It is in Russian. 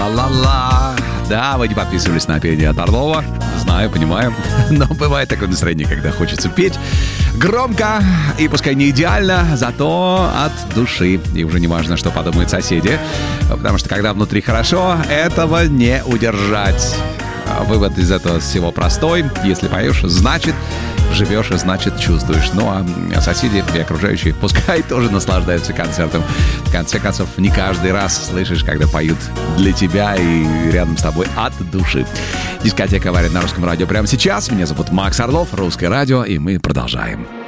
Ла-ла. Да, вы не подписывались на пение от Орлова. Знаю, понимаю. Но бывает такое настроение, когда хочется петь громко и пускай не идеально, зато от души. И уже не важно, что подумают соседи. Потому что когда внутри хорошо, этого не удержать. Вывод из этого всего простой. Если поешь, значит живешь, значит чувствуешь. Ну а соседи и окружающие пускай тоже наслаждаются концертом. В конце концов, не каждый раз слышишь, когда поют для тебя и рядом с тобой от души. Дискотека «Авария» на Русском радио прямо сейчас. Меня зовут Макс Орлов, Русское радио, и мы продолжаем.